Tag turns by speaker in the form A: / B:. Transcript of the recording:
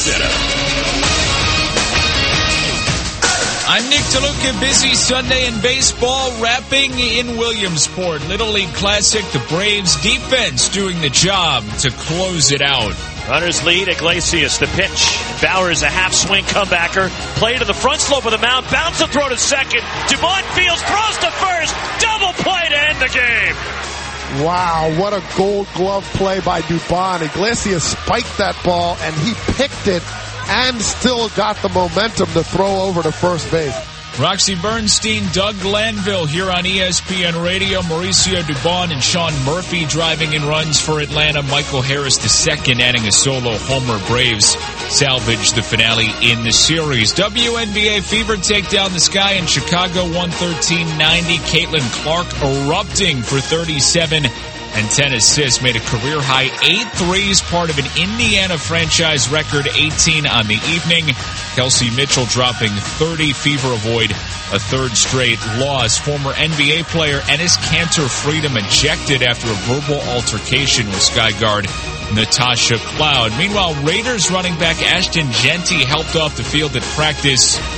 A: Center.
B: I'm Nick DeLuca. Busy Sunday in baseball, wrapping in Williamsport. Little League Classic, the Braves defense doing the job to close it out.
C: Runners lead, Iglesias, the pitch. Bauer's a half-swing comebacker. Play to the front slope of the mound. Bounce to throw to second. Dubon fields, throws to first. Double play to end the game.
D: Wow, what a gold glove play by Dubon. Iglesias spiked that ball, and he picked it and still got the momentum to throw over to first base.
B: Roxy Bernstein, Doug Glanville here on ESPN Radio. Mauricio Dubon and Sean Murphy driving in runs for Atlanta. Michael Harris II adding a solo homer. Braves salvage the finale in the series. WNBA fever take down the sky in Chicago, 113-90. Caitlin Clark erupting for 37 and 10 assists, made a career-high 8 threes, part of an Indiana franchise record, 18 on the evening. Kelsey Mitchell dropping 30, fever avoid a third straight loss. Former NBA player Enes Kanter Freedom ejected after a verbal altercation with Sky guard Natasha Cloud. Meanwhile, Raiders running back Ashton Jeanty helped off the field at practice